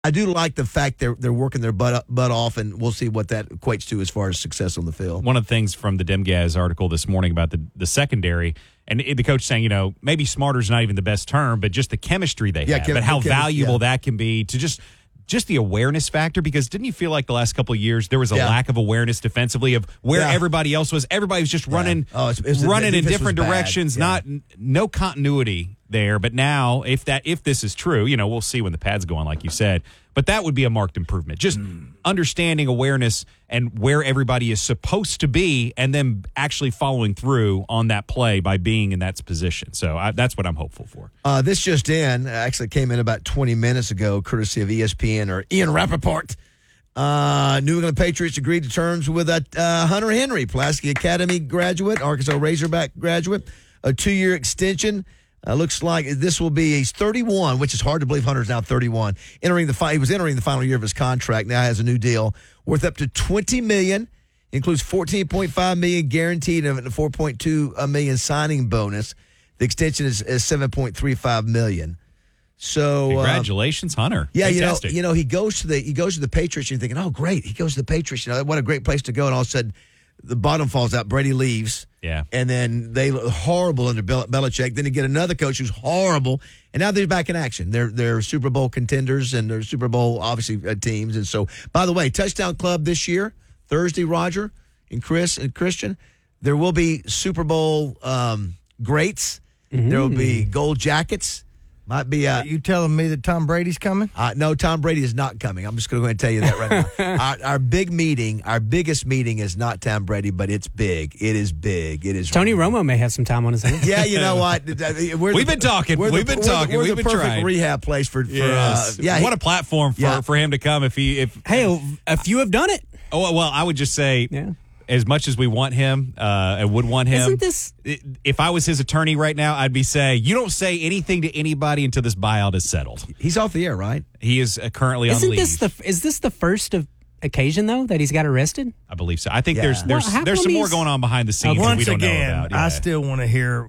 I do like the fact they're working their butt off, and we'll see what that equates to as far as success on the field. One of the things from the Demgaz article this morning about the secondary, and the coach saying, maybe smarter is not even the best term, but just the chemistry they have, but how valuable that can be to just the awareness factor, because didn't you feel like the last couple of years there was a lack of awareness defensively of where everybody else was? Everybody was just running running in different directions, no continuity there. But now, if this is true, we'll see when the pads go on, like you said. But that would be a marked improvement. Just understanding awareness and where everybody is supposed to be, and then actually following through on that play by being in that position. So that's what I'm hopeful for. This just actually came in about 20 minutes ago, courtesy of ESPN or Ian Rappaport. New England Patriots agreed to terms with Hunter Henry, Pulaski Academy graduate, Arkansas Razorback graduate, a 2-year extension. Looks like this will be, he's 31, which is hard to believe Hunter's now 31. He was entering the final year of his contract. Now has a new deal worth up to $20 million. Includes $14.5 million guaranteed and a $4.2 million signing bonus. The extension is $7.35 million. So congratulations, Hunter. Yeah, fantastic. he goes to the Patriots, and you're thinking, oh great, he goes to the Patriots. What a great place to go. And all of a sudden, the bottom falls out. Brady leaves. Yeah. And then they look horrible under Belichick. Then you get another coach who's horrible. And now they're back in action. They're Super Bowl contenders, and they're Super Bowl, obviously, teams. And so, by the way, Touchdown Club this year, Thursday, Roger and Chris and Christian, there will be Super Bowl greats. Mm-hmm. There will be gold jackets. Might be. Are you telling me that Tom Brady's coming? No, Tom Brady is not coming. I'm just going to go ahead and tell you that right now. Our biggest meeting is not Tom Brady, but it's big. It is big. It is. Tony Romo may have some time on his hands. Yeah, you know what? We've been talking. We've been perfect trying. Rehab place for what a platform for him to come if hey, a few have done it. Oh well, I would just say. Yeah. As much as we want him, I would want him. Isn't this? If I was his attorney right now, I'd be saying, you don't say anything to anybody until this buyout is settled. He's off the air, right? He is currently on leave. Is this the first occasion, though, that he's got arrested? I believe so. I think there's some more going on behind the scenes that we don't know about. I still want to hear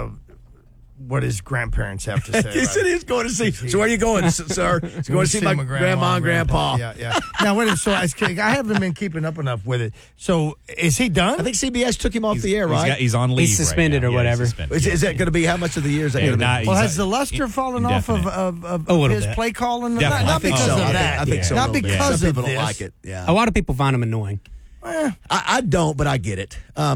what his grandparents have to say. He said he's going to see. So where are you going, sir? He's going to see my grandma and grandpa. Yeah. Now, wait a minute. So I haven't been keeping up enough with it. So is he done? I think CBS took him off the air, right? He's on leave. He's suspended or whatever. Is that going to be, how much of the year is that going to be? Well, has the luster fallen off of his play calling? Definitely. Not because of that. I think so. Not because of this. Some people don't like it. Yeah. A lot of people find him annoying. I don't, but I get it.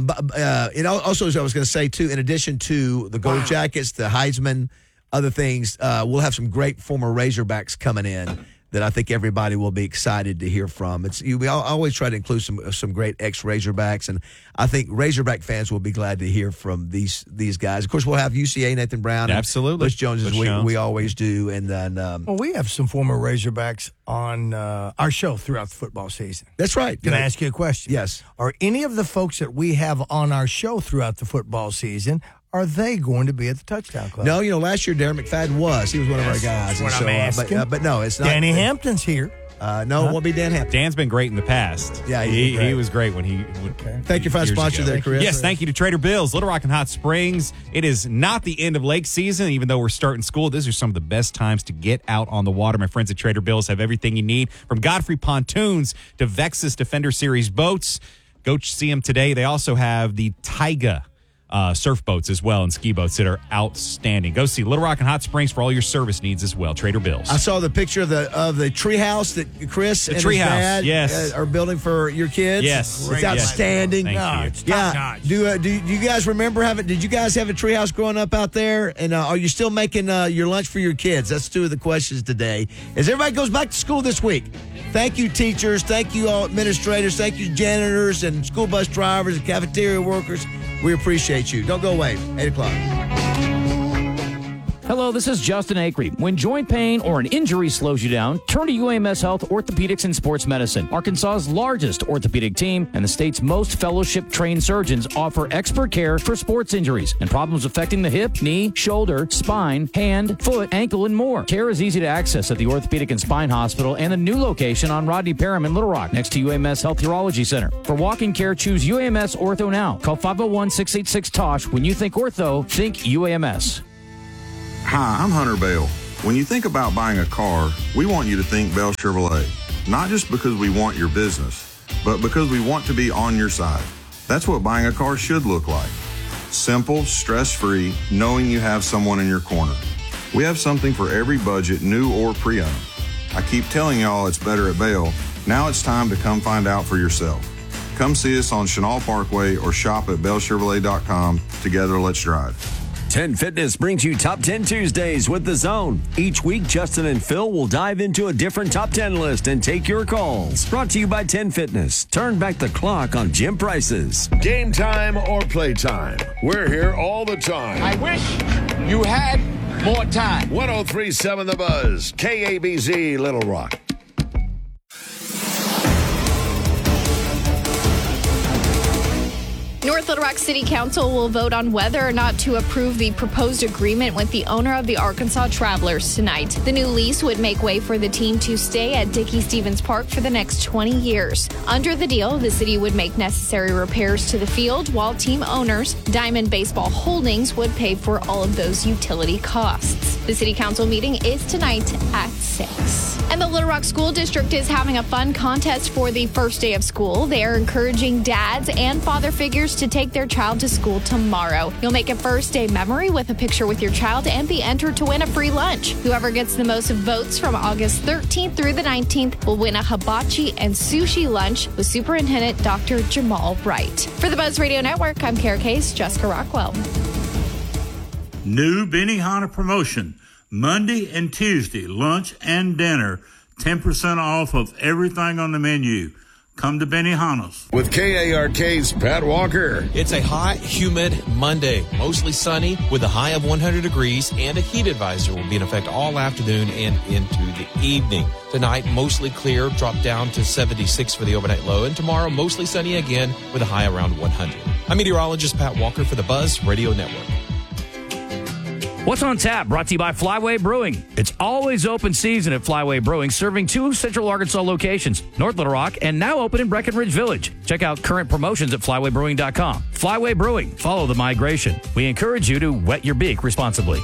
Also, as I was going to say, too, in addition to the Gold Jackets, the Heisman, other things, we'll have some great former Razorbacks coming in that I think everybody will be excited to hear from. We always try to include some great ex-Razorbacks, and I think Razorback fans will be glad to hear from these guys. Of course, we'll have UCA, Nathan Brown, absolutely, Bush Jones, as we always do, and then we have some former Razorbacks on our show throughout the football season. That's right. Can I ask you a question? Yes. Are any of the folks that we have on our show throughout the football season, are they going to be at the Touchdown Club? No, last year Darren McFadden was. He was one of our guys. That's what I'm asking. But no, it's not. Danny Hampton's here. No, it won't be Dan Hampton. Dan's been great in the past. Yeah, he was great when he. Thank you for our sponsor there, Chris. Yes, thank you to Trader Bill's, Little Rock and Hot Springs. It is not the end of lake season, even though we're starting school. These are some of the best times to get out on the water. My friends at Trader Bill's have everything you need, from Godfrey pontoons to Vexus Defender Series boats. Go see them today. They also have the Taiga surf boats as well, and ski boats that are outstanding. Go see Little Rock and Hot Springs for all your service needs as well. Trader Bill's. I saw the picture of the tree house that Chris and his dad are building for your kids. Yes, it's outstanding. Thank you. Top-notch. Do you guys remember did you guys have a tree house growing up out there? And are you still making your lunch for your kids? That's two of the questions today. As everybody goes back to school this week, thank you, teachers. Thank you, all administrators. Thank you, janitors and school bus drivers and cafeteria workers. We appreciate you. Don't go away. 8 o'clock. Hello, this is Justin Acree. When joint pain or an injury slows you down, turn to UAMS Health Orthopedics and Sports Medicine. Arkansas's largest orthopedic team and the state's most fellowship-trained surgeons offer expert care for sports injuries and problems affecting the hip, knee, shoulder, spine, hand, foot, ankle, and more. Care is easy to access at the Orthopedic and Spine Hospital and the new location on Rodney Parham in Little Rock, next to UAMS Health Urology Center. For walking care, choose UAMS Ortho now. Call 501-686-TOSH. When you think ortho, think UAMS. Hi, I'm Hunter Bell. When you think about buying a car, we want you to think Bell Chevrolet. Not just because we want your business, but because we want to be on your side. That's what buying a car should look like. Simple, stress-free, knowing you have someone in your corner. We have something for every budget, new or pre-owned. I keep telling y'all it's better at Bell. Now it's time to come find out for yourself. Come see us on Chenal Parkway or shop at bellchevrolet.com. Together, let's drive. 10 Fitness brings you Top 10 Tuesdays with The Zone. Each week, Justin and Phil will dive into a different Top 10 list and take your calls. Brought to you by 10 Fitness. Turn back the clock on gym prices. Game time or play time. We're here all the time. I wish you had more time. 103.7 The Buzz, KABZ, Little Rock. North Little Rock City Council will vote on whether or not to approve the proposed agreement with the owner of the Arkansas Travelers tonight. The new lease would make way for the team to stay at Dickey-Stephens Park for the next 20 years. Under the deal, the city would make necessary repairs to the field, while team owners, Diamond Baseball Holdings, would pay for all of those utility costs. The City Council meeting is tonight at 6. And the Little Rock School District is having a fun contest for the first day of school. They are encouraging dads and father figures to take their child to school tomorrow. You'll make a first day memory with a picture with your child and be entered to win a free lunch. Whoever gets the most votes from August 13th through the 19th will win a hibachi and sushi lunch with Superintendent Dr. Jamal Wright. For the Buzz Radio Network, I'm Kara Case, Jessica Rockwell. New Benihana promotion. Monday and Tuesday, lunch and dinner, 10% off of everything on the menu. Come to Benihana's. With KARK's Pat Walker. It's a hot, humid Monday, mostly sunny with a high of 100 degrees, and a heat advisor will be in effect all afternoon and into the evening. Tonight, mostly clear, drop down to 76 for the overnight low, and tomorrow, mostly sunny again with a high around 100. I'm meteorologist Pat Walker for the Buzz Radio Network. What's on tap? Brought to you by Flyway Brewing. It's always open season at Flyway Brewing, serving 2 Central Arkansas locations, North Little Rock, and now open in Breckenridge Village. Check out current promotions at flywaybrewing.com. Flyway Brewing. Follow the migration. We encourage you to wet your beak responsibly.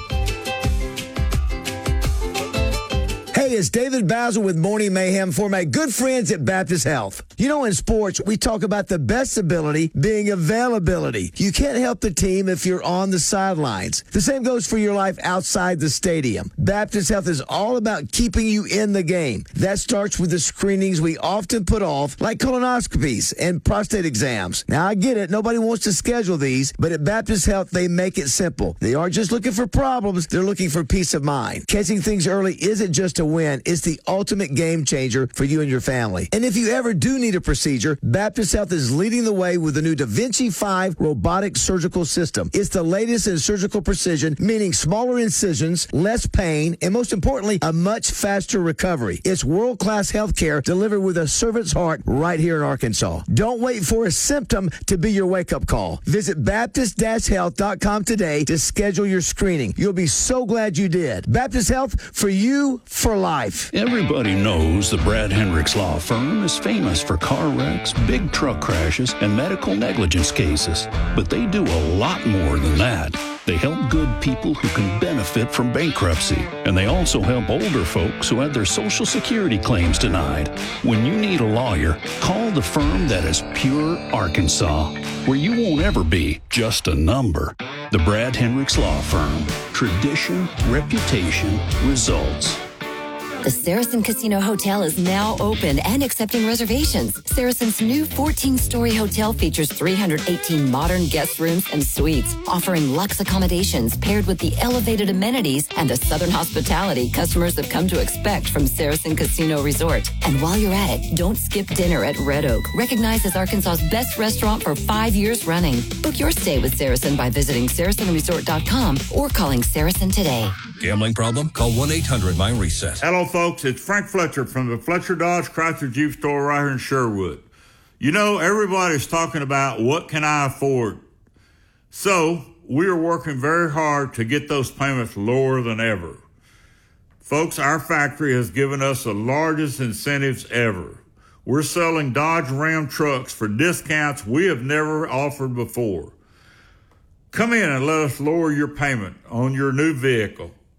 Hey, it's David Basil with Morning Mayhem for my good friends at Baptist Health. You know, in sports, we talk about the best ability being availability. You can't help the team if you're on the sidelines. The same goes for your life outside the stadium. Baptist Health is all about keeping you in the game. That starts with the screenings we often put off, like colonoscopies and prostate exams. Now, I get it. Nobody wants to schedule these, but at Baptist Health, they make it simple. They aren't just looking for problems. They're looking for peace of mind. Catching things early isn't just a win. It's the ultimate game changer for you and your family. And if you ever do need a procedure, Baptist Health is leading the way with the new Da Vinci 5 robotic surgical system. It's the latest in surgical precision, meaning smaller incisions, less pain, and most importantly, a much faster recovery. It's world-class health care delivered with a servant's heart right here in Arkansas. Don't wait for a symptom to be your wake-up call. Visit Baptist-Health.com today to schedule your screening. You'll be so glad you did. Baptist Health, for you, for life. Everybody knows the Brad Hendricks Law Firm is famous for car wrecks, big truck crashes, and medical negligence cases. But they do a lot more than that. They help good people who can benefit from bankruptcy. And they also help older folks who had their Social Security claims denied. When you need a lawyer, call the firm that is pure Arkansas, where you won't ever be just a number. The Brad Hendricks Law Firm. Tradition, reputation, results. The Saracen Casino Hotel is now open and accepting reservations. Saracen's new 14-story hotel features 318 modern guest rooms and suites, offering luxe accommodations paired with the elevated amenities and the Southern hospitality customers have come to expect from Saracen Casino Resort. And while you're at it, don't skip dinner at Red Oak, recognized as Arkansas's best restaurant for 5 years running. Book your stay with Saracen by visiting SaracenResort.com or calling Saracen today. Gambling problem? Call 1-800-MIND-RESET. Hello, folks. It's Frank Fletcher from the Fletcher Dodge Chrysler Jeep store right here in Sherwood. You know, everybody's talking about what can I afford? So we are working very hard to get those payments lower than ever. Folks, our factory has given us the largest incentives ever. We're selling Dodge Ram trucks for discounts we have never offered before. Come in and let us lower your payment on your new vehicle.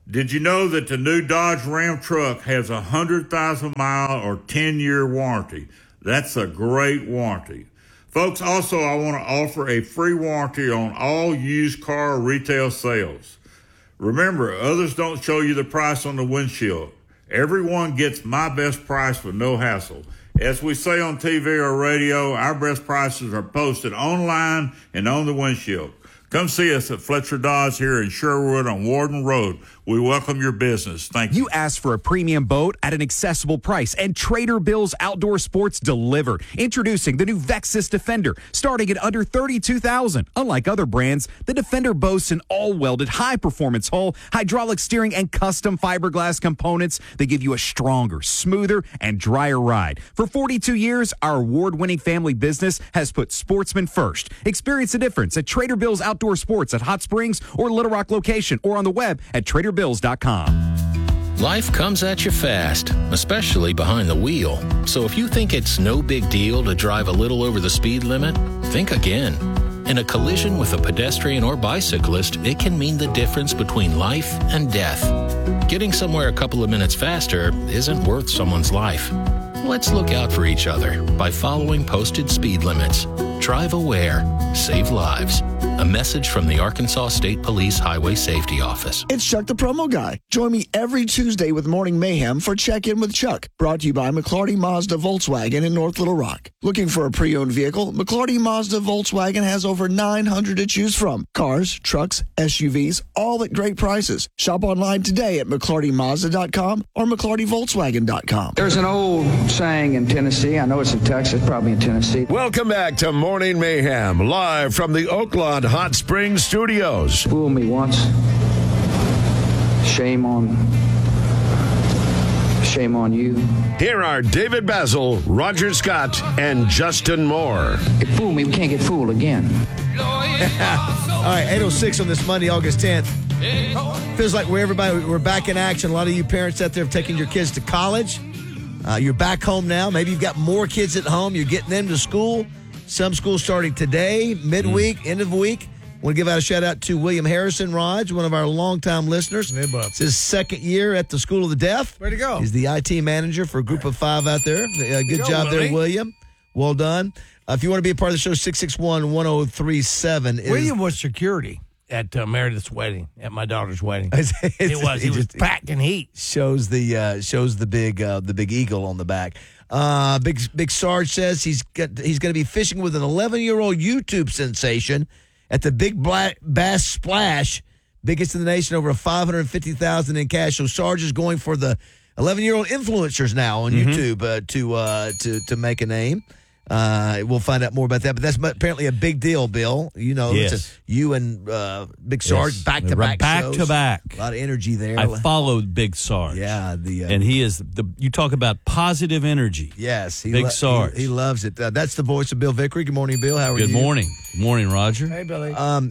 Did you know that the new Dodge Ram truck has a 100,000-mile or 10-year warranty? That's a great warranty. Folks, also, I want to offer a free warranty on all used car retail sales. Remember, others don't show you the price on the windshield. Everyone gets my best price with no hassle. As we say on TV or radio, our best prices are posted online and on the windshield. Come see us at Fletcher Dodge here in Sherwood on Warden Road. We welcome your business. Thank you. You asked for a premium boat at an accessible price, and Trader Bill's Outdoor Sports delivered. Introducing the new Vexus Defender, starting at under $32,000. Unlike other brands, the Defender boasts an all-welded, high-performance hull, hydraulic steering, and custom fiberglass components that give you a stronger, smoother, and drier ride. For 42 years, our award-winning family business has put sportsmen first. Experience the difference at Trader Bill's Outdoor Sports at Hot Springs or Little Rock location, or on the web at TraderBills.com. Life comes at you fast, especially behind the wheel. So if you think it's no big deal to drive a little over the speed limit, think again. In a collision with a pedestrian or bicyclist, it can mean the difference between life and death. Getting somewhere a couple of minutes faster isn't worth someone's life. Let's look out for each other by following posted speed limits. Drive aware. Save lives. A message from the Arkansas State Police Highway Safety Office. It's Chuck the Promo Guy. Join me every Tuesday with Morning Mayhem for Check-In with Chuck. Brought to you by McClarty Mazda Volkswagen in North Little Rock. Looking for a pre-owned vehicle? McClarty Mazda Volkswagen has over 900 to choose from. Cars, trucks, SUVs, all at great prices. Shop online today at McClartyMazda.com or McClartyVolkswagen.com. There's an old saying in Tennessee. I know it's in Texas, probably in Tennessee. Welcome back to Morning Mayhem, live from the Oakland Hot Springs Studios. Fool me once. Shame on you. Here are David Basil, Roger Scott, and Justin Moore. It fooled me. We can't get fooled again. All right, 8:06 on this Monday, August 10th. Feels like we're back in action. A lot of you parents out there have taken your kids to college. You're back home now. Maybe you've got more kids at home. You're getting them to school. Some schools starting today, midweek, end of the week. I want to give out a shout-out to William Harrison, Raj, one of our longtime listeners. Hey, bub. It's his second year at the School of the Deaf. Way to go. He's the IT manager for a group of 5 out there. Good job there, William. Well done. If you want to be a part of the show, 661-1037. William was security at Meredith's wedding, at my daughter's wedding. He was packed in heat. Shows the big eagle on the back. Big Sarge says he's going to be fishing with an 11-year-old YouTube sensation at the Big Black Bass Splash, biggest in the nation, over $550,000 in cash. So Sarge is going for the 11-year-old influencers now on YouTube to make a name. We'll find out more about that, but that's apparently a big deal, Bill. You know, yes. You and Big Sarge back to back. A lot of energy there. I followed Big Sarge. Yeah, and he is you talk about positive energy. Yes, Big Sarge. He loves it. That's the voice of Bill Vickery. Good morning, Bill. How are you? Good morning. Good morning, Roger. Hey, Billy.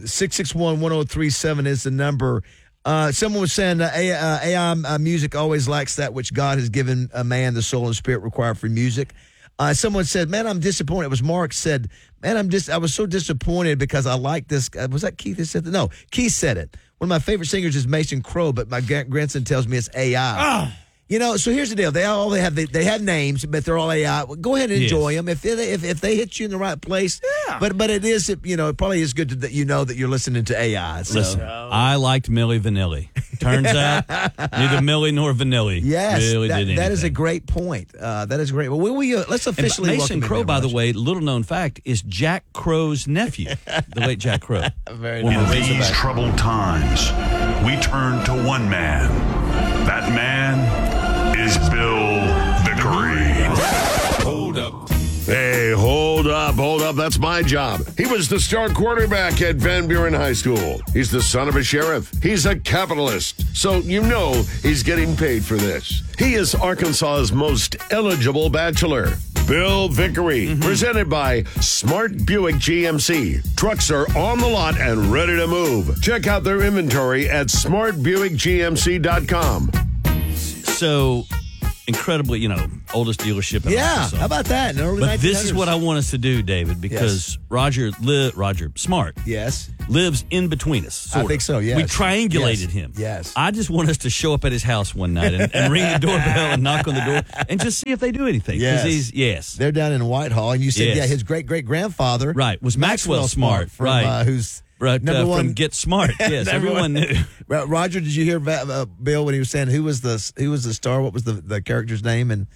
661-1037 is the number. Someone was saying AI music always lacks that which God has given a man, the soul and spirit required for music. Someone said, man, I'm disappointed. It was Mark said, man, I was so disappointed because I like this. Was that Keith that said that? No, Keith said it. One of my favorite singers is Mason Crow, but my grandson tells me it's AI. You know, so here's the deal. They have names, but they're all AI. Well, go ahead and enjoy them if they hit you in the right place. Yeah. But it is, it probably is good that you know that you're listening to AI. So. Listen, I liked Milli Vanilli. Turns out neither Milli nor Vanilli really did anything. That is a great point. That is great. Well, let's officially Mason Crow, by the way, little known fact, is Jack Crow's nephew, the late Jack Crow. Very nice. In these troubled times, we turn to one man. That man is Bill Vickery. Hold up. Hey, hold up. That's my job. He was the star quarterback at Van Buren High School. He's the son of a sheriff. He's a capitalist. So you know he's getting paid for this. He is Arkansas's most eligible bachelor. Bill Vickery, presented by Smart Buick GMC. Trucks are on the lot and ready to move. Check out their inventory at smartbuickgmc.com. So, incredibly, oldest dealership in Arkansas. How about that? But this is what I want us to do, David, because Roger Smart. Yes. lives in between us. I think so, yes. We triangulated him. Yes. I just want us to show up at his house one night and ring the doorbell and knock on the door and just see if they do anything. Yes. They're down in Whitehall, and you said, his great-great-grandfather was Maxwell Smart, from, who's number one from Get Smart. Yes, everyone knew. Roger, did you hear Bill when he was saying who was the star? What was the character's name? And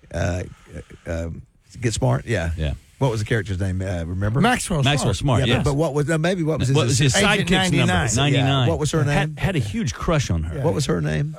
Get Smart? Yeah. What was the character's name? Remember? Maxwell Smart. Yeah, yes. but what was his sidekick's number? 99. What was her name? Had a huge crush on her. What was her name?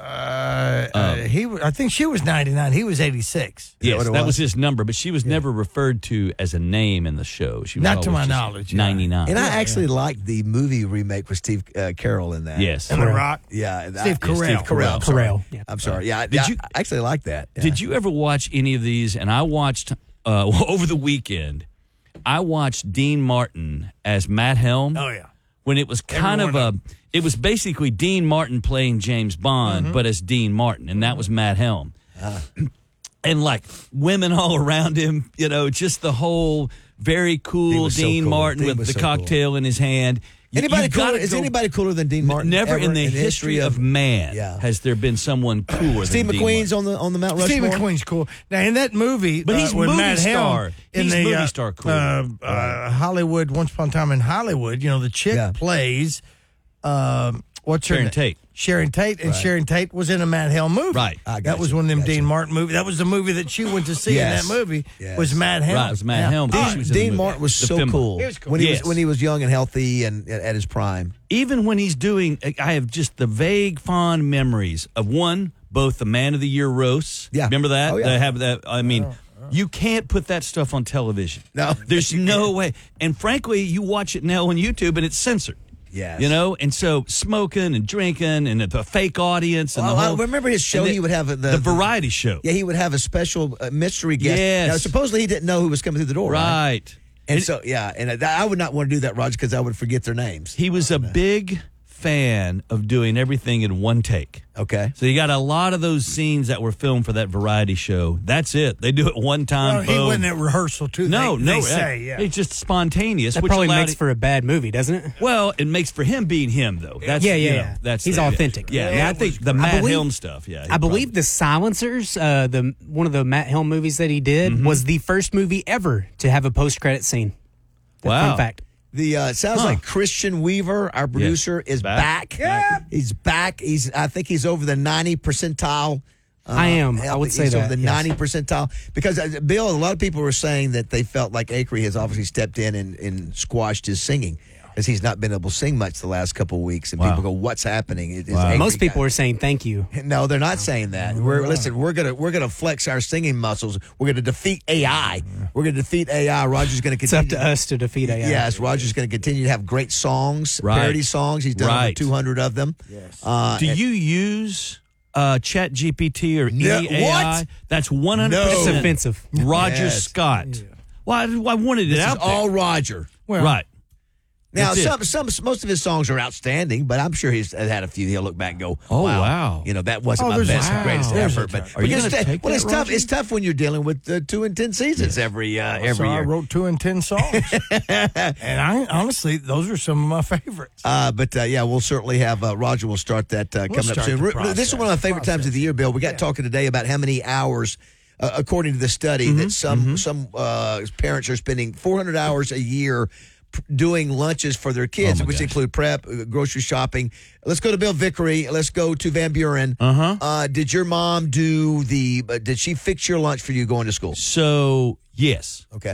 I think she was 99. He was 86. Yes, that was his number, but she was never referred to as a name in the show. She was not to my knowledge. 99. And I actually liked the movie remake with Steve Carell in that. Yes. And The Rock. Yeah. Steve Carell. Carell. Yeah. I'm sorry. Yeah. I actually like that. Yeah. Did you ever watch any of these? And I watched over the weekend. I watched Dean Martin as Matt Helm. Oh, yeah. When it was it was basically Dean Martin playing James Bond, but as Dean Martin, and that was Matt Helm. And like women all around him, just the whole very cool Dean Martin with the cocktail in his hand. Is anybody cooler than Dean Martin? Never in the history of man has there been someone cooler Steve than McQueen's Dean on the Mount Rushmore. Steve McQueen's cool. Now in that movie, but he's with movie Matt star. Helm He's in the movie star cool. Hollywood. Once upon a time in Hollywood, the chick plays what's her name? Tate. Sharon Tate, and Sharon Tate was in a Matt Helm movie. Right. That was one of them Dean Martin movies. That was the movie that she went to see in that movie. Was Matt Helm. Right, it was Matt Helm. Dean Martin was so cool. He was cool. When he was young and healthy and at his prime. Even when he's doing, I have just the vague, fond memories of both the Man of the Year roasts. Yeah. Remember that? Oh, yeah. They have that. I mean, you can't put that stuff on television. No. There's no way. And frankly, you watch it now on YouTube and it's censored. Yes. And so smoking and drinking and a fake audience and the whole. I remember his show. He would have the variety show. Yeah, he would have a special mystery guest. Yes. Now, supposedly he didn't know who was coming through the door. Right. And so, and I would not want to do that, Roger, because I would forget their names. He was a big fan of doing everything in one take. Okay. So you got a lot of those scenes that were filmed for that variety show. That's it. They do it one time. He wasn't at rehearsal, too. No. It's just spontaneous. That probably makes for a bad movie, doesn't it? Well, it makes for him being him, though. That's, He's authentic. Yeah, I think the Matt Helm stuff, I believe The Silencers, one of the Matt Helm movies that he did, was the first movie ever to have a post-credit scene. Wow. Fun fact. Sounds like Christian Weaver, our producer, is back. Yeah. He's back. I think he's over the 90 percentile. I would say he's that. over the 90 percentile. Because, Bill, a lot of people were saying that they felt like Acri has obviously stepped in and squashed his singing. Because he's not been able to sing much the last couple of weeks. And people go, what's happening? Most people are saying thank you. No, they're not saying that. We're gonna flex our singing muscles. We're gonna defeat AI. We're gonna defeat AI. Roger's gonna continue. It's up to us to defeat AI. Yes, Roger's gonna continue to have great songs, parody songs. He's done over 200 of them. Yes. Do you use Chat GPT or any AI? What? That's 100% That's offensive. Roger Scott. Yeah. Well, I wanted it This out is all Roger. Well, right. Now, most of his songs are outstanding, but I'm sure he's had a few. He'll look back and go, "Oh wow, that wasn't my best, greatest effort." But are you going to take that, it's tough. Roger? It's tough when you're dealing with 2 and 10 seasons every year. I wrote 2 and 10 songs, and honestly, those are some of my favorites. But we'll certainly have Roger. Will start that coming up soon. This is one of my favorite times of the year, Bill. We got talking today about how many hours. According to the study, that some parents are spending 400 hours a year doing lunches for their kids, which include prep, grocery shopping. Let's go to Bill Vickery. Let's go to Van Buren. Did your mom did she fix your lunch for you going to school? So, yes. Okay.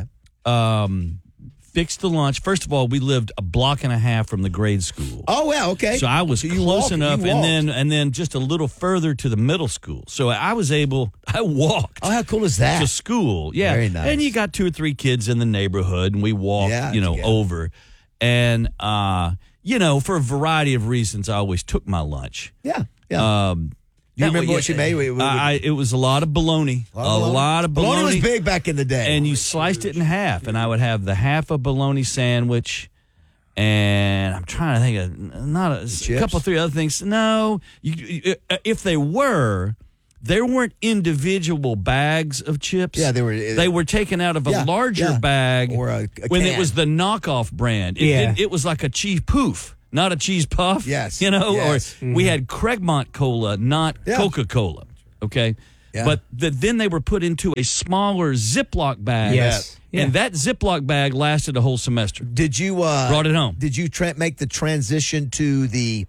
Fixed the lunch. First of all, we lived a block and a half from the grade school. Oh, yeah, okay. So I was close enough, and then just a little further to the middle school. So I walked. Oh, how cool is that? To school, yeah. Very nice. And you got 2 or 3 kids in the neighborhood, and we walked, over. And, for a variety of reasons, I always took my lunch. Yeah. Do you remember what she made? It was a lot of bologna. A lot of bologna. Bologna was big back in the day. And you sliced it in half, and I would have the half a bologna sandwich, and I'm trying to think of a couple, 3 other things. No, if they were, there weren't individual bags of chips. Yeah, they were taken out of a larger bag or a when can. it was the knockoff brand. It was like a cheese poof, not a cheese puff. Yes. Or we had Craigmont Cola, not Coca-Cola. Okay. Yeah. But then they were put into a smaller Ziploc bag. Yes. And that Ziploc bag lasted a whole semester. Did you brought it home? Did you make the transition to the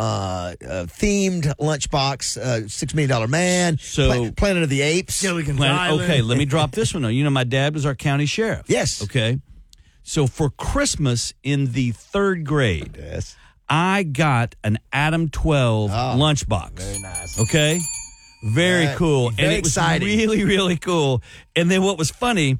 themed lunchbox, $6 Million Man, Planet of the Apes? Okay, let me drop this one on. You know, my dad was our county sheriff. Yes. Okay. So for Christmas in the 3rd grade, I got an Adam 12 lunchbox. Very nice. Okay. Very cool. Very and it was exciting. really, really cool. And then what was funny,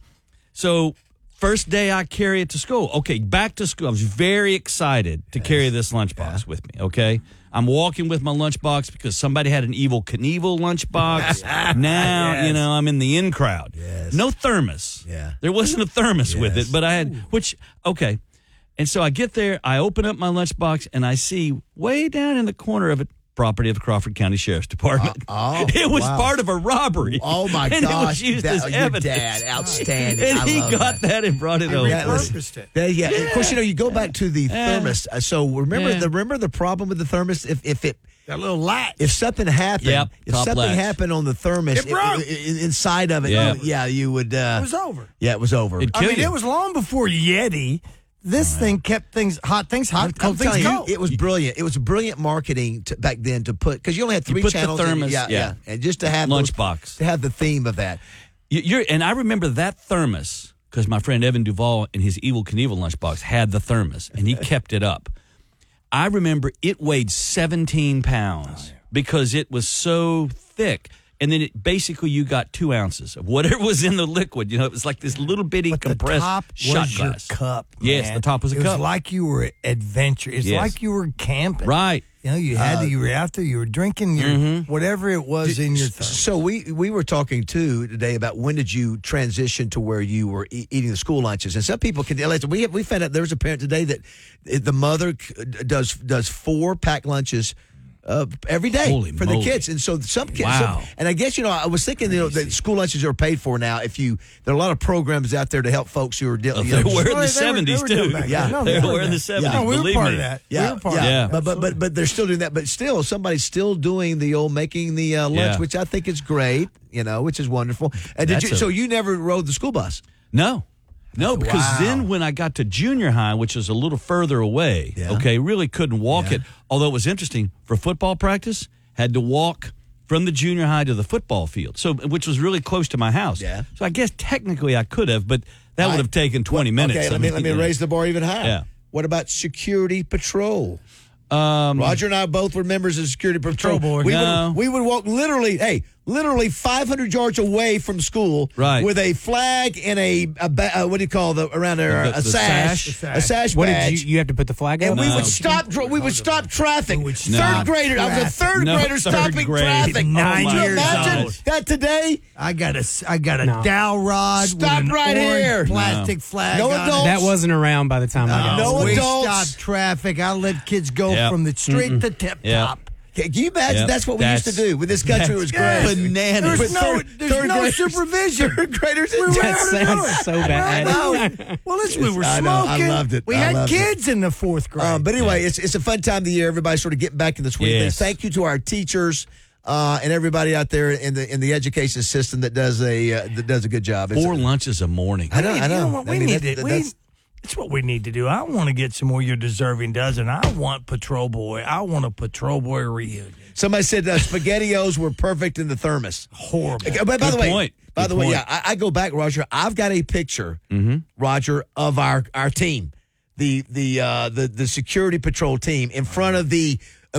so first day I carry it to school. Okay, back to school. I was very excited to carry this lunchbox with me, okay? I'm walking with my lunchbox because somebody had an Evel Knievel lunchbox. Now, I'm in the in crowd. Yes. No thermos. Yeah. There wasn't a thermos with it, but I had, okay. And so I get there, I open up my lunchbox, and I see way down in the corner of it, property of the Crawford County Sheriff's Department. It was part of a robbery. Oh, my and gosh. it was used as your evidence. dad, outstanding. And I he love got that and brought it over. Repurposed it. Of course, you go back to the thermos. So remember the problem with the thermos? If it that little latch. If something happened, happened on the thermos It broke. inside of it, you would. It was over. Yeah, it was over. It was long before Yeti. This thing kept hot, cold things cold. It was brilliant. It was brilliant marketing back then to put, because you only had 3 channels. The thermos, and just to have lunchbox, to have the theme of that. And I remember that thermos because my friend Evan Duvall in his Evel Knievel lunchbox had the thermos, and he kept it up. I remember it weighed 17 pounds because it was so thick. And then basically you got 2 ounces of whatever was in the liquid. It was like this little bitty compressed the top shot was glass. Your cup. Yes, Man. the top was a cup. It was like you were adventure. It's like you were camping. Right. You had you were out there. You were drinking your whatever it was in your thermos. So we were talking too today about when did you transition to where you were eating the school lunches, and some people can. We found out there was a parent today that the mother does 4 packed lunches every day for the kids, and so some kids. And I guess I was thinking that school lunches are paid for now. There are a lot of programs out there to help folks who are dealing. They were in the 70s too. They were in the 70s. No, we were part of that. Yeah, but they're still doing that. But still, somebody's still doing the old making the lunch, which I think is great. Which is wonderful. And so you never rode the school bus? No, because then when I got to junior high, which was a little further away, really couldn't walk it. Although it was interesting, for football practice, had to walk from the junior high to the football field, which was really close to my house. Yeah. So I guess technically I could have, but that would have taken 20 minutes. Okay, let me raise the bar even higher. Yeah. What about security patrol? Roger and I both were members of security patrol. We would walk literally 500 yards away from school with a flag and a what do you call around there a sash. A sash what badge. Did you have to put the flag and up? we would stop traffic. Third grader. I was a third grader stopping traffic. 9 Can you years imagine old. that today? I got a dowel rod. Stop with an right orange here. Plastic flag. No on adults. That wasn't around by the time I got No it. We adults. stopped traffic. I let kids go from the street to tip top. Can you imagine? That's what we used to do with this country. It was great. Bananas. There's no supervision. Third graders. That sounds so bad. Well, listen, we were smoking. I loved it. We had kids in the 4th grade. But anyway, it's a fun time of the year. Everybody's sort of getting back in the swing of things. Thank you to our teachers and everybody out there in the education system that does a good job. 4 lunches a morning. I know. You know what we need to. It's what we need to do. I want to get some more Your Deserving Dozen. I want Patrol Boy. I want a Patrol Boy reunion. Somebody said SpaghettiOs were perfect in the thermos. Horrible. By the way, Good point. I go back, Roger. I've got a picture, Roger, of our team, the security patrol team in front of the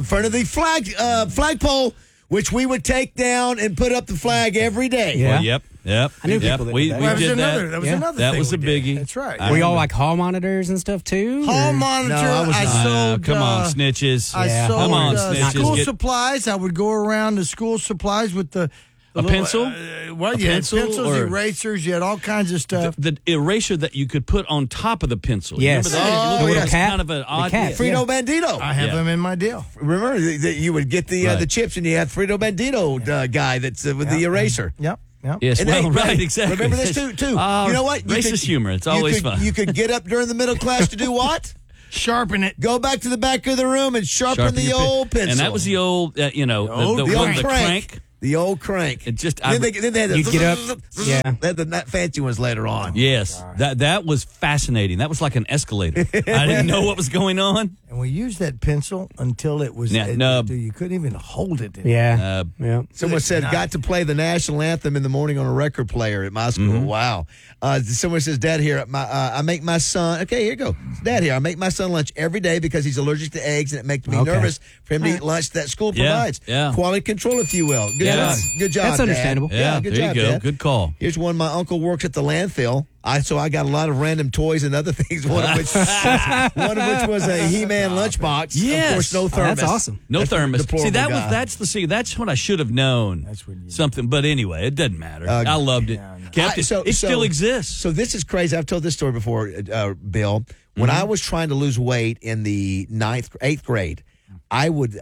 flagpole, which we would take down and put up the flag every day. Yeah. Well, yep. I knew people that we did that. did that. That was another That thing was a we did. biggie. That's right. Were y'all like hall monitors and stuff too? Hall monitor. I sold. Come on, snitches. I sold Come on, snitches. school supplies. I would go around to school supplies with the A pencil? Well, A you had pencil pencils, or- erasers, you had all kinds of stuff. The eraser that you could put on top of the pencil. Yes. Remember that? The It little was cap. kind of an odd. cap. Frito Bandito. I have them in my deal. Remember that you would get the chips and you had Frito Bandito guy that's with the eraser. Yep. Yes, And well, hey, right, hey, exactly. Remember this too. You know what? You Racist humor. It's always fun. You could get up during the middle class to do what? Sharpen it. Go back to the back of the room and sharpen the your old pencil. And that was the old, the crank. The old crank. It just Then they had the, You get up. Yeah. They had the not fancy ones later on. Yes, that was fascinating. That was like an escalator. I didn't know what was going on. And we used that pencil until it was you couldn't even hold it. Yeah. Yeah. Someone said, got to play the national anthem in the morning on a record player at my school. Mm-hmm. Wow. Someone says, Dad, here, I make my son, okay, here you go. Dad, here, I make my son lunch every day because he's allergic to eggs, and it makes me nervous for him to eat lunch that school provides. Yeah. Quality control, if you will. Good, good job, That's Dad. understandable. Yeah, good there job, you go. Dad. Good call. Here's one. My uncle works at the landfill. So I got a lot of random toys and other things. One of which was a He-Man lunchbox. Yes. Of course, no thermos. That's awesome. No thermos. deplorable See, guy. that's what I should have known. Something, but anyway, it doesn't matter. I loved it. Kept it. It still exists. So this is crazy. I've told this story before, Bill. When I was trying to lose weight in the 8th grade, I was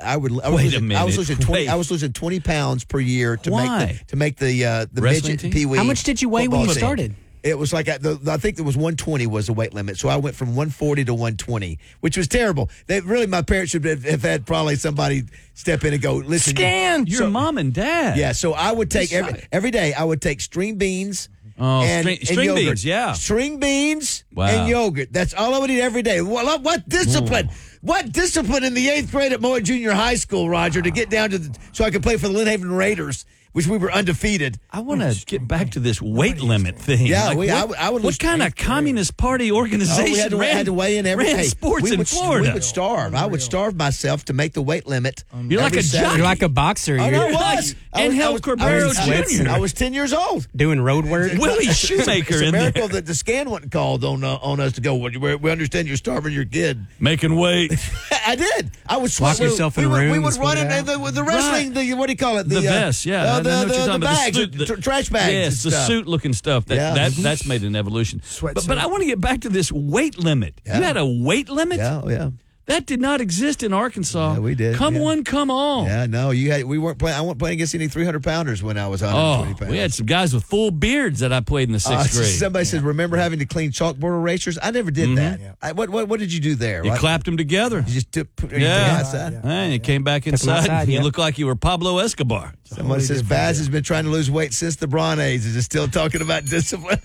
losing 20 pounds per year to make the Wrestling midget team? Pee Wee. How much did you weigh when you football team. started? It was like I think it was 120 was the weight limit. So I went from 140 to 120, which was terrible. My parents should have had probably somebody step in and go, listen. Your mom and dad. Yeah, so I would take every day. I would take string beans. Oh, and string yogurt. beans, yeah. String beans Wow. and yogurt. That's all I would eat every day. What discipline? Ooh. What discipline in the 8th grade at Moy Junior High School, Roger, to get down to so I could play for the Lynn Haven Raiders, which we were undefeated. I want to get back to this weight limit thing. Yeah, I would. What kind of Communist Party organization we had to weigh in every day. sports in Florida? We would starve. I would starve myself to make the weight limit. You're like a jockey. You're like a boxer. I You're was. Angel Cordero Jr. I was 10 years old. doing road work. Willie Shoemaker It's a in there. miracle that the scan wasn't called on us to go, we understand you're starving your kid. Making weight. I did. I would Lock yourself in a room We and would split run it in out. the wrestling, what do you call it? The vest, yeah. I know what you're talking the about. bags, The suit, trash bags. Yes, and the stuff. suit-looking stuff. That's made an evolution. But I want to get back to this weight limit. Yeah. You had a weight limit? Yeah. That did not exist in Arkansas. Yeah, we did. Come yeah. on, come on. Yeah, no, we weren't playing. I wasn't playing against any 300-pounders when I was 120 pounds. We had some guys with full beards that I played in the 6th grade. Somebody said, remember having to clean chalkboard erasers? I never did that. Yeah. What did you do there? You clapped them together. You just put them outside? And you came back inside. You look like you were Pablo Escobar. Someone says Baz has been trying to lose weight since the Bronze Age. Is still talking about discipline?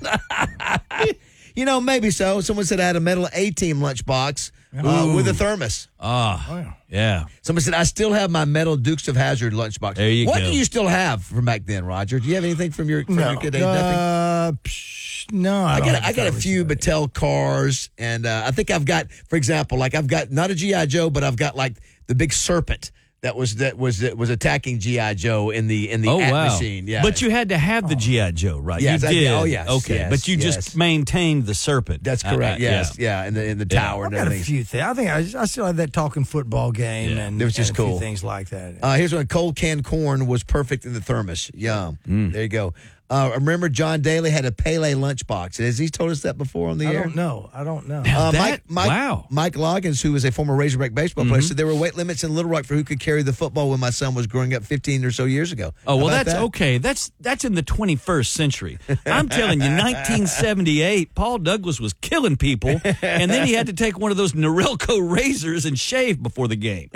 Maybe so. Someone said I had a metal A-team lunchbox with a thermos. Yeah. Someone said I still have my metal Dukes of Hazzard lunchbox. There you What go. do you still have from back then, Roger? Do you have anything from your kid age? Nothing? No, I got a few Mattel cars, and I think I've got, for example, I've got not a G.I. Joe, but I've got the big serpent that was attacking G.I. Joe in the machine. Yeah, But you had to have the G.I. Joe, right? Yes, you I did. did. Oh, yes, Okay, yes, but you yes. just maintained the serpent. That's correct. Yes, in the tower I've and got a everything. few things. I think I still have that talking football game, and it was just and a few cool. things like that. Here's one: cold canned corn was perfect in the thermos. Yum. There you go. Remember, John Daly had a Pele lunchbox. Has he told us that before on the air? I don't know. Mike Loggins, who was a former Razorback baseball player, said there were weight limits in Little Rock for who could carry the football when my son was growing up 15 or so years ago. Oh, well, How about that's that? okay. That's in the 21st century. I'm telling you, 1978, Paul Douglas was killing people, and then he had to take one of those Norelco razors and shave before the game.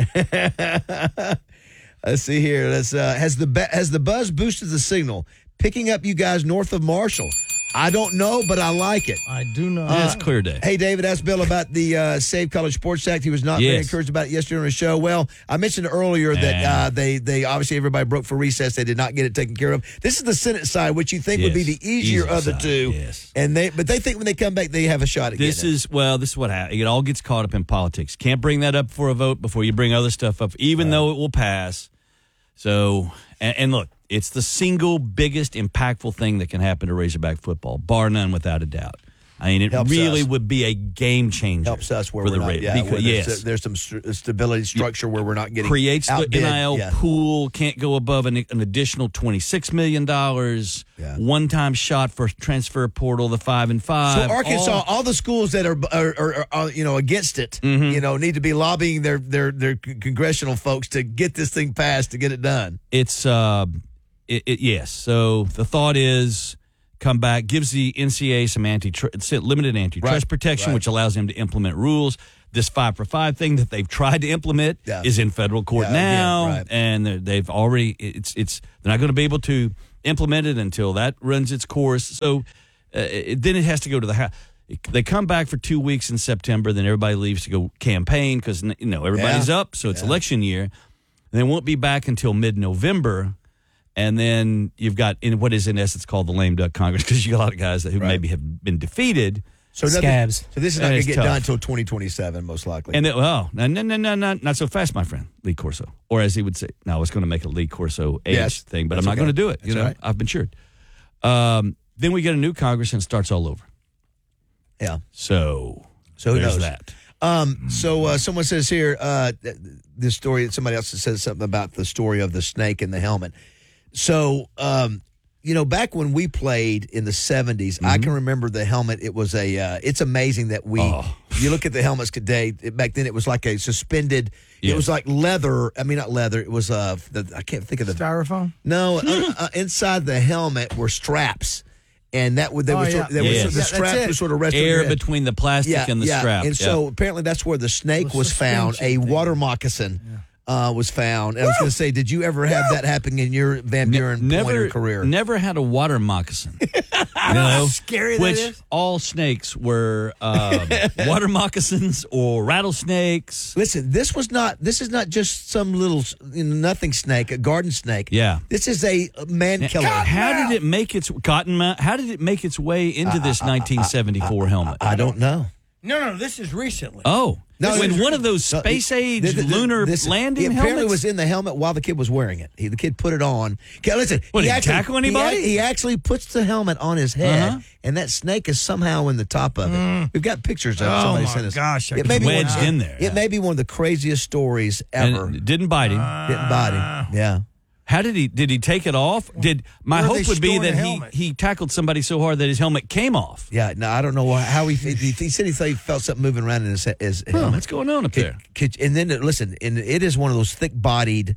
Let's see here. Has the buzz boosted the signal? Picking up you guys north of Marshall. I don't know, but I like it. I do know. It's clear day. Hey, David, asked Bill about the Save College Sports Act. He was not very encouraged about it yesterday on the show. Well, I mentioned earlier that they obviously everybody broke for recess. They did not get it taken care of. This is the Senate side, which you think would be the easier of the two. Yes. But they think when they come back, they have a shot at This is what happens. It all gets caught up in politics. Can't bring that up for a vote before you bring other stuff up, even though it will pass. So, and look, it's the single biggest impactful thing that can happen to Razorback football, bar none, without a doubt. I mean, it Helps really us. would be a game changer. Helps us where for we're the not. Raiders. Yeah, Because, where yes. there's some stability structure where we're not getting Creates the outbid. NIL Yeah. pool, can't go above an additional $26 million. One-time shot for transfer portal, the 5 and 5. So Arkansas, all the schools that are against it, Mm-hmm. need to be lobbying their congressional folks to get this thing passed to get it done. It's yes. So the thought is, come back, gives the NCAA some limited antitrust protection, which allows them to implement rules. This 5 for 5 thing that they've tried to implement is in federal court now, and they've already they're not going to be able to implement it until that runs its course. So then it has to go to the House. They come back for 2 weeks in September, then everybody leaves to go campaign because everybody's up, so it's election year. And they won't be back until mid-November. And then you've got what is in essence called the lame duck Congress, because you got a lot of guys who maybe have been defeated. So Scabs. So this is not going to get done until 2027, most likely. And no, not so fast, my friend, Lee Corso. Or as he would say, no, I was going to make a Lee Corso age thing, but I'm not going to do it. That's right. I've been assured. Then we get a new Congress and it starts all over. Yeah. So who there's knows? that. So someone says here, this story, somebody else says something about the story of the snake in the helmet. So, back when we played in the 70s, I can remember the helmet. It was it's amazing that you look at the helmets today, back then it was like a suspended, it was like leather. I mean, not leather. It was, I can't think of the. Styrofoam? No, inside the helmet were straps. And that would, the straps were sort of resting air between the plastic and the strap. And so apparently that's where the snake was found. A water moccasin was found. And I was going to say, did you ever have that happen in your Van Buren pointer career? Never had a water moccasin. How scary that which is? all snakes were water moccasins or rattlesnakes. Listen, this is not just some little nothing snake, a garden snake. Yeah. This is a man killer. How did it make its How did it make its way into this 1974 helmet? I don't know. No, this is recently. Oh. No, when one of those space-age lunar landing he apparently helmets? was in the helmet while the kid was wearing it. The kid put it on. Okay, listen, What, did he tackle anybody? He actually puts the helmet on his head, and that snake is somehow in the top of it. We've got pictures of it. Somebody sent us. Gosh, it may be wedged in there. It may be one of the craziest stories ever. And it didn't bite him. Didn't bite him. Yeah. How did he take it off? My hope would be that he tackled somebody so hard that his helmet came off. Yeah, no, I don't know how he said he felt something moving around in his helmet. What's going on up there? And then listen, and it is one of those thick-bodied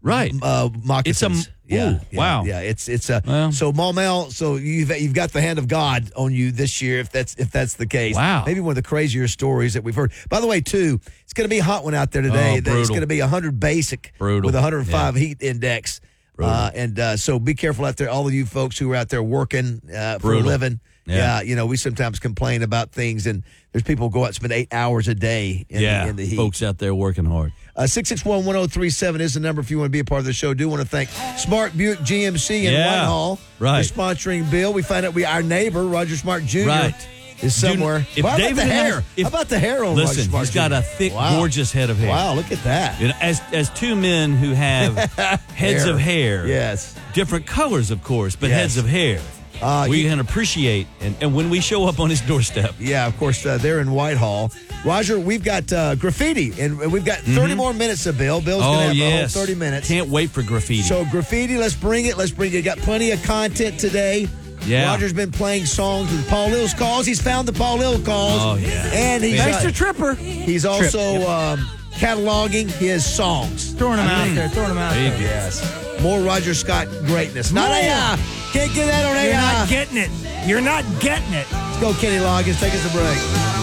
moccasins. Wow. Yeah, it's so Maumelle. So you've got the hand of God on you this year, if that's the case. Wow. Maybe one of the crazier stories that we've heard. By the way, too, it's going to be a hot one out there today. It's going to be 100 basic with 105 heat index. So be careful out there, all of you folks who are out there working for a living. Yeah, we sometimes complain about things, and there's people who go out and spend 8 hours a day in the heat. Folks out there working hard. 661-1037 is the number if you want to be a part of the show. Do want to thank Smart Buick GMC in Whitehall for sponsoring Bill. We find out our neighbor, Roger Smart Jr., is somewhere. If how David about the hair? How about the hair on Roger Smart he's Jr.? got a thick, gorgeous head of hair. Wow, look at that. As two men who have heads of hair. Yes. Different colors, of course, but heads of hair. We can appreciate, and when we show up on his doorstep. Yeah, of course, they're in Whitehall. Roger, we've got graffiti, and we've got 30 more minutes of Bill. Bill's going to have the whole 30 minutes. Can't wait for graffiti. So graffiti, let's bring it. Got plenty of content today. Yeah. Roger's been playing songs with Paul Lil's calls. He's found the Paul Lil calls. Oh, yeah. And he's Thanks to Tripper. He's also cataloging his songs. Throwing them out there. There you go. Yes. More Roger Scott greatness. Not AI. Can't get that on AI. You're not getting it. You're not getting it. Let's go, Kenny Loggins. Take us a break.